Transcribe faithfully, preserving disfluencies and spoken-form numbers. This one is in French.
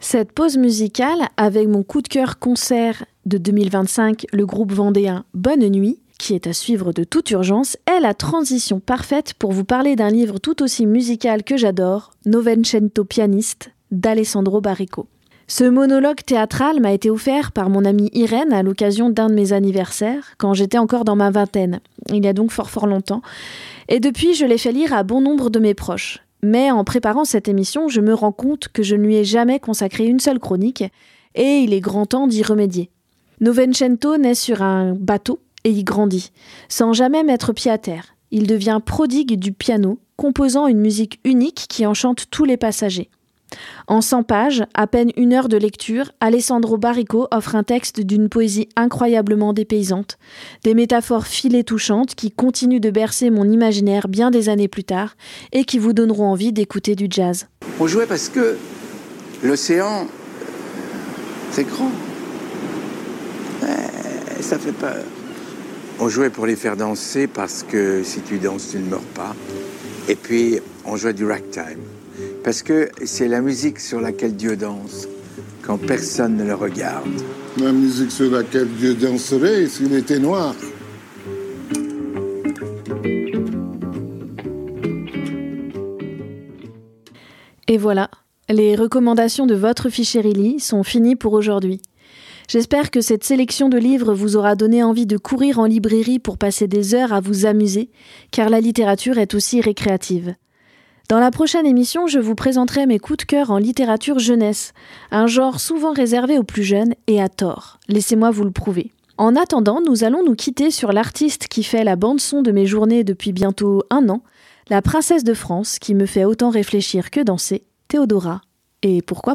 Cette pause musicale, avec mon coup de cœur concert de deux mille vingt-cinq, le groupe vendéen Bonne Nuit, qui est à suivre de toute urgence, est la transition parfaite pour vous parler d'un livre tout aussi musical que j'adore, Novecento Pianiste, d'Alessandro Barrico. Ce monologue théâtral m'a été offert par mon amie Irène à l'occasion d'un de mes anniversaires, quand j'étais encore dans ma vingtaine, il y a donc fort fort longtemps, et depuis je l'ai fait lire à bon nombre de mes proches. Mais en préparant cette émission, je me rends compte que je ne lui ai jamais consacré une seule chronique, et il est grand temps d'y remédier. Novecento naît sur un bateau et y grandit, sans jamais mettre pied à terre. Il devient prodigue du piano, composant une musique unique qui enchante tous les passagers. En cent pages, à peine une heure de lecture, Alessandro Barrico offre un texte d'une poésie incroyablement dépaysante, des métaphores filées touchantes qui continuent de bercer mon imaginaire bien des années plus tard et qui vous donneront envie d'écouter du jazz. On jouait parce que l'océan, c'est grand. Ouais, ça fait peur. On jouait pour les faire danser parce que si tu danses, tu ne meurs pas. Et puis, on jouait du ragtime. Parce que c'est la musique sur laquelle Dieu danse, quand personne ne le regarde. La musique sur laquelle Dieu danserait s'il était noir. Et voilà, les recommandations de votre Fichérilly sont finies pour aujourd'hui. J'espère que cette sélection de livres vous aura donné envie de courir en librairie pour passer des heures à vous amuser, car la littérature est aussi récréative. Dans la prochaine émission, je vous présenterai mes coups de cœur en littérature jeunesse, un genre souvent réservé aux plus jeunes et à tort. Laissez-moi vous le prouver. En attendant, nous allons nous quitter sur l'artiste qui fait la bande-son de mes journées depuis bientôt un an, la princesse de France qui me fait autant réfléchir que danser, Théodora. Et pourquoi pas ?